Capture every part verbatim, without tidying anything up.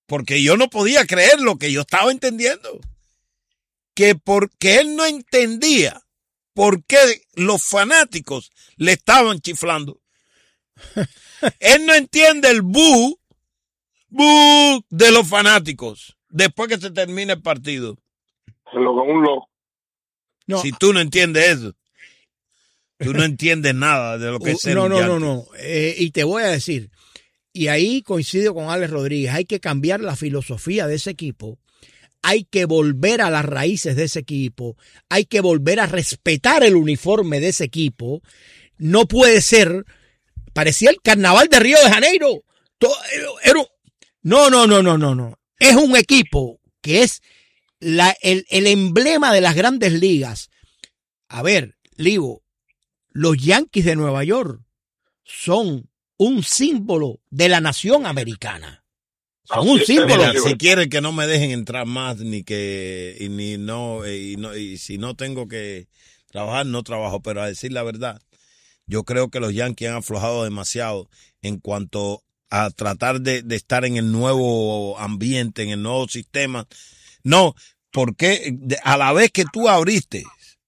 porque yo no podía creer lo que yo estaba entendiendo. Que porque él no entendía por qué los fanáticos le estaban chiflando. Él no entiende el bú, bú de los fanáticos después que se termine el partido. Lo que un loco. No. Si tú no entiendes eso, tú no entiendes nada de lo que es ser No, un no, yankee. no, no. Eh, y te voy a decir, y ahí coincido con Alex Rodríguez, hay que cambiar la filosofía de ese equipo. Hay que volver a las raíces de ese equipo. Hay que volver a respetar el uniforme de ese equipo. No puede ser, parecía el carnaval de Río de Janeiro. Todo, era, no, no, no, no, no, no. Es un equipo que es la, el, el emblema de las grandes ligas. A ver, Livo, los Yankees de Nueva York son un símbolo de la nación americana. Son un símbolo. Mira, si quieren que no me dejen entrar más, ni que, y ni no, y no, y si no tengo que trabajar, no trabajo, pero a decir la verdad, yo creo que los Yankees han aflojado demasiado en cuanto a tratar de, de estar en el nuevo ambiente, en el nuevo sistema. No, porque a la vez que tú abriste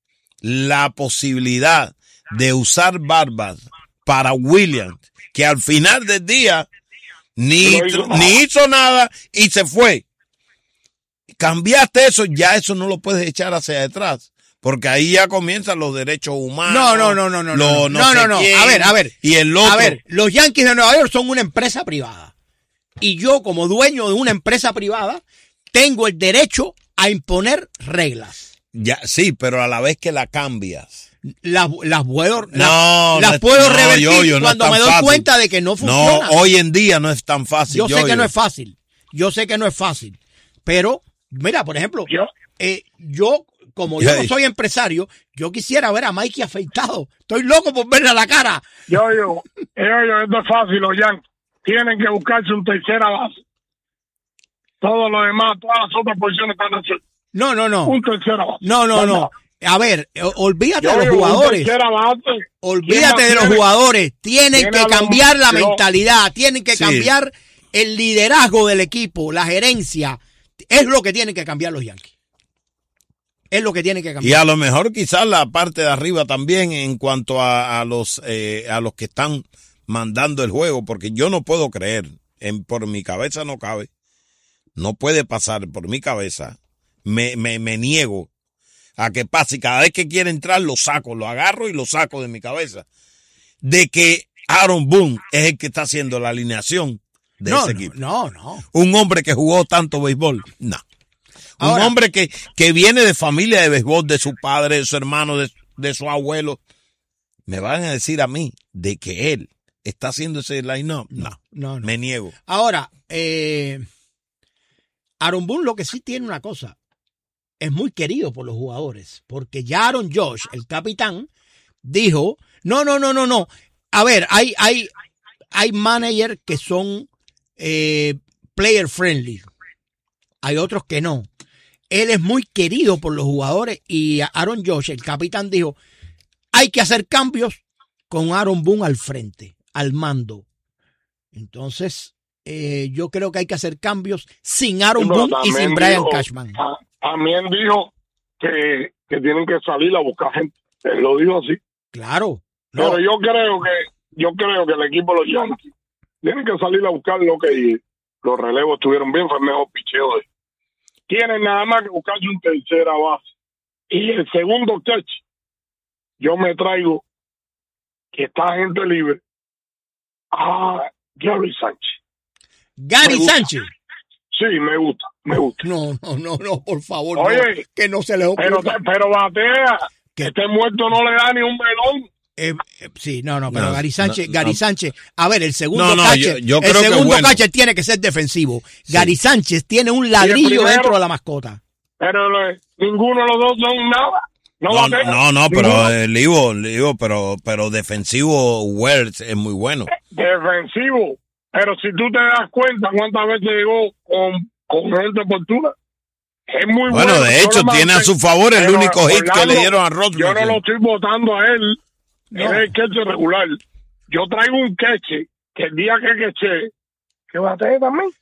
la posibilidad de usar barbas para Williams, que al final del día Ni, no hizo ni hizo nada y se fue. Cambiaste eso, ya eso no lo puedes echar hacia detrás, porque ahí ya comienzan los derechos humanos. No, no, no, no, no, lo, no, no, no, no. Quién, a ver, a ver. Y el otro. A ver, los Yankees de Nueva York son una empresa privada. Y yo, como dueño de una empresa privada, tengo el derecho a imponer reglas. Ya, sí, pero a la vez que la cambias. Las, las puedo, no, las no, puedo no, revertir yo, yo, no cuando me doy fácil. cuenta de que no funciona. No, hoy en día no es tan fácil. Yo, yo sé que yo. no es fácil. Yo sé que no es fácil. Pero, mira, por ejemplo, yo, eh, yo como yo no soy empresario, yo quisiera ver a Mikey afeitado. Estoy loco por verle a la cara. Yo, yo, yo, yo, esto es fácil, los Yankees. Tienen que buscarse un tercera base. Todo lo demás, todas las otras posiciones están así. No, no, no. Un tercera base. No, no, no. A ver, olvídate yo, de los jugadores. Base, olvídate de los jugadores. Tienen que cambiar la mentalidad. Tienen que sí. cambiar el liderazgo del equipo, la gerencia. Es lo que tienen que cambiar los Yankees. Es lo que tienen que cambiar. Y a lo mejor quizás la parte de arriba también en cuanto a, a los eh, a los que están mandando el juego, porque yo no puedo creer, en, por mi cabeza no cabe, no puede pasar por mi cabeza, me, me, me niego a que pase, y cada vez que quiere entrar lo saco, lo agarro y lo saco de mi cabeza, de que Aaron Boone es el que está haciendo la alineación de no, ese no, equipo. No, no. Un hombre que jugó tanto béisbol, no. Un Ahora, hombre que, que viene de familia de béisbol, de su padre, de su hermano, de, de su abuelo. Me van a decir a mí de que él está haciendo ese line-up. No, no, no, me niego. Ahora, eh, Aaron Boone lo que sí tiene una cosa. Es muy querido por los jugadores, porque ya Aaron Josh, el capitán, dijo, no, no, no, no, no. A ver, hay, hay, hay managers que son eh, player friendly. Hay otros que no. Él es muy querido por los jugadores y Aaron Josh, el capitán, dijo, hay que hacer cambios con Aaron Boone al frente, al mando. Entonces, eh, yo creo que hay que hacer cambios sin Aaron Pero Boone y sin Brian dijo, Cashman. También dijo que, que tienen que salir a buscar gente. Él lo dijo así. Claro. No. Pero yo creo que yo creo que el equipo de los Yankees tienen que salir a buscar lo que los relevos estuvieron bien, fue el mejor picheo de tienen nada más que buscarse un tercera base. Y el segundo catch, yo me traigo que está gente libre a Gary Sánchez. Gary Sánchez. Sí, me gusta, me gusta. No, no, no, no, por favor. Oye, no, que no se le ocurra. Pero, pero batea, que este muerto no le da ni un melón. Eh, eh, sí, no, no, pero no, Gary Sánchez, no, Gary no. Sánchez, a ver, el segundo no, no, catcher, yo, yo el creo segundo que bueno. catcher tiene que ser defensivo. Sí. Gary Sánchez tiene un ladrillo primero, dentro de la mascota. Pero le, ninguno de los dos son nada. No, No, no, no, no, pero eh, Livo, Livo, pero, pero defensivo Wells es muy bueno. Defensivo, pero si tú te das cuenta cuántas veces llegó con, con gente oportuna. Es muy bueno. Bueno, de hecho, tiene a su favor el único hit que le dieron a Rodman. Yo no lo estoy votando a él. No. Es el queche regular. Yo traigo un queche que el día que queche, que batee también.